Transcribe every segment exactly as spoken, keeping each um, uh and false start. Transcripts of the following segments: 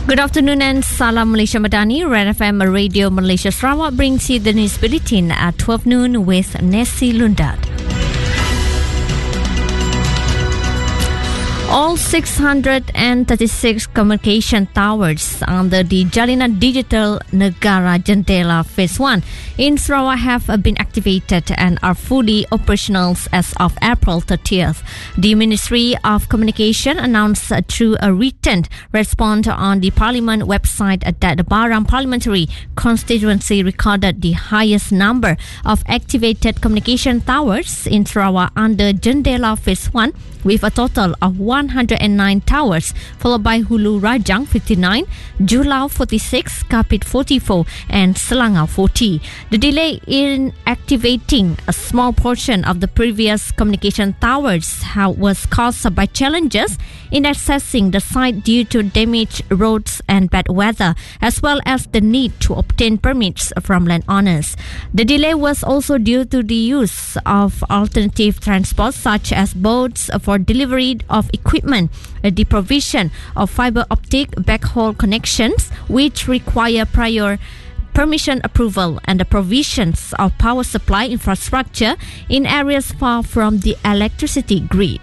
Good afternoon and Salam Malaysia Madani. Red F M Radio Malaysia Sarawak brings you the news bulletin at twelve noon with Nessie Lundat. All six hundred thirty-six communication towers under the Jalinan Digital Negara Jendela Phase one in Sarawak have been activated and are fully operational as of April thirtieth. The Ministry of Communication announced through a written response on the Parliament website that the Barang Parliamentary constituency recorded the highest number of activated communication towers in Sarawak under Jendela Phase one, with a total of one hundred nine towers, followed by Hulu Rajang fifty-nine, Julau forty-six, Kapit forty-four and Selangor forty. The delay in activating a small portion of the previous communication towers was caused by challenges in accessing the site due to damaged roads and bad weather, as well as the need to obtain permits from landowners. The delay was also due to the use of alternative transport such as boats for delivery of equipment, the provision of fiber optic backhaul connections which require prior permission approval, and the provisions of power supply infrastructure in areas far from the electricity grid.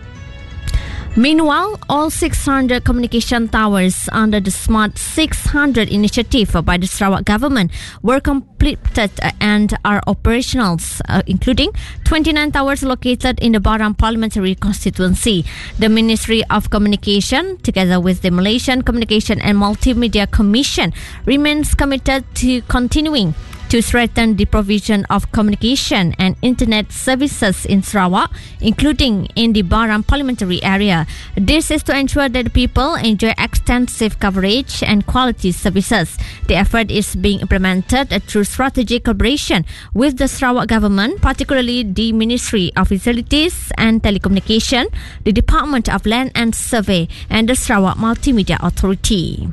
Meanwhile, all six hundred communication towers under the Smart six hundred initiative by the Sarawak government were completed and are operational, uh, including twenty-nine towers located in the Barang Parliamentary constituency. The Ministry of Communication, together with the Malaysian Communication and Multimedia Commission, remains committed to continuing to strengthen the provision of communication and internet services in Sarawak, including in the Barang Parliamentary area. This is to ensure that people enjoy extensive coverage and quality services. The effort is being implemented through strategic collaboration with the Sarawak government, particularly the Ministry of Utilities and Telecommunication, the Department of Land and Survey, and the Sarawak Multimedia Authority.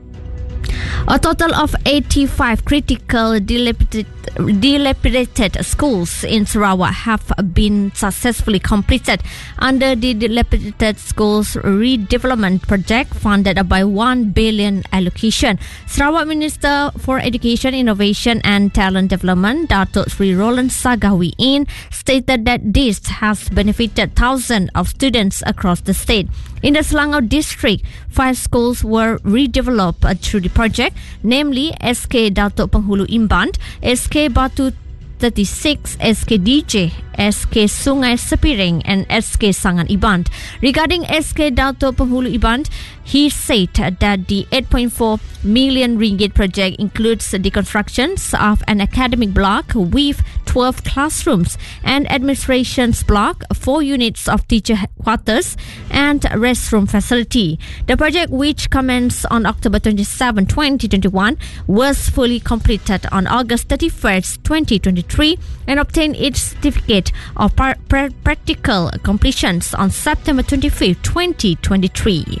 A total of eighty-five critical dilapidated, dilapidated schools in Sarawak have been successfully completed under the Dilapidated Schools Redevelopment Project funded by one billion allocation. Sarawak Minister for Education, Innovation and Talent Development, Datuk Sri Roland Sagawi In, stated that this has benefited thousands of students across the state. In the Selangor district, five schools were redeveloped through the project, namely S K Datuk Penghulu Imband, S K Batu thirty-six, S K D J, S K Sungai Sepiring and S K Sangan Iband. Regarding S K Datuk Penghulu Iband, he said that the eight point four million ringgit project includes the constructions of an academic block with twelve classrooms, and administration's block, four units of teacher quarters and restroom facility. The project, which commenced on October twenty-seventh, twenty twenty-one, was fully completed on August thirty-first, twenty twenty-three, and obtained its certificate of par- pra- practical completions on September twenty-fifth, twenty twenty-three.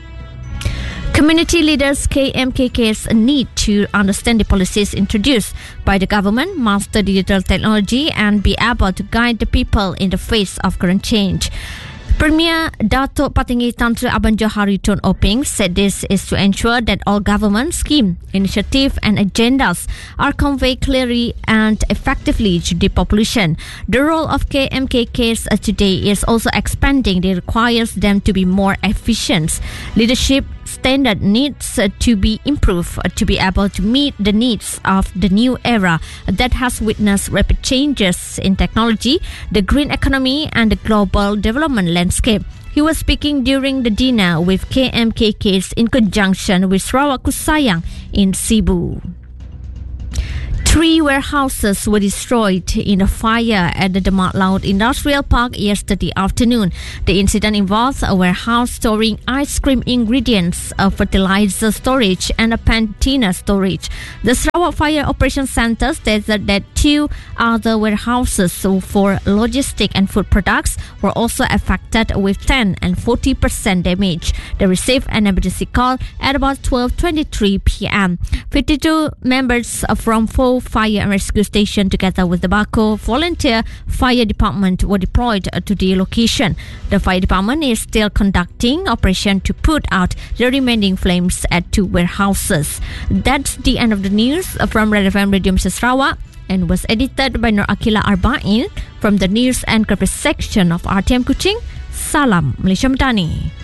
Community leaders K M K Ks need to understand the policies introduced by the government, master digital technology, and be able to guide the people in the face of current change. Premier Datuk Patinggi Tan Sri Abang Johari Tun Oping said this is to ensure that all government scheme, initiative and agendas are conveyed clearly and effectively to the population. The role of K M K Ks today is also expanding. It requires them to be more efficient. Leadership standard needs to be improved to be able to meet the needs of the new era that has witnessed rapid changes in technology, the green economy and the global development landscape. He was speaking during the dinner with K M K Ks in conjunction with Sarawak Kusayang in Cebu. Three warehouses were destroyed in a fire at the Demak Laut Industrial Park yesterday afternoon. The incident involves a warehouse storing ice cream ingredients, a fertilizer storage, and a patina storage. The Sarawak Fire Operations Centre stated that two other warehouses for logistic and food products were also affected with ten and forty percent damage. They received an emergency call at about twelve twenty-three p.m. fifty-two members from four Fire and Rescue Station together with the Bako Volunteer Fire Department were deployed to the location. The fire department is still conducting operation to put out the remaining flames at two warehouses. That's the end of the news from Red F M Radio Sarawak and was edited by Nur Akila Arba'in from the News and Corporate section of R T M Kuching. Salam Malaysia Madani.